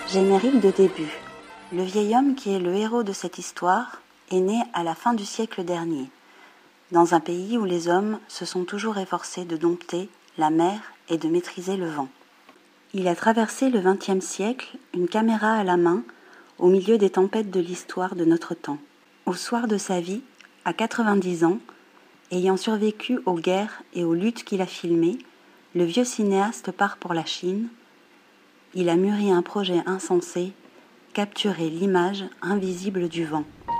Générique de début. Le vieil homme qui est le héros de cette histoire est né à la fin du siècle dernier, dans un pays où les hommes se sont toujours efforcés de dompter la mer et de maîtriser le vent. Il a traversé le XXe siècle, une caméra à la main, au milieu des tempêtes de l'histoire de notre temps. Au soir de sa vie, à 90 ans, ayant survécu aux guerres et aux luttes qu'il a filmées, le vieux cinéaste part pour la Chine. Il a mûri un projet insensé, capturer l'image invisible du vent.